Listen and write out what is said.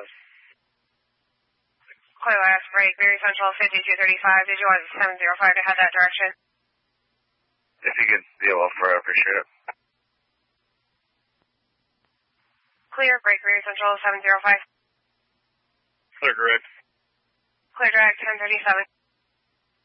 close. Clear last break, Berry Central 5235. Did you want 705 to head that direction? If you could deal well for it, I appreciate it. Clear, break Berry Central 705. Clear direct. Clear direct 1037.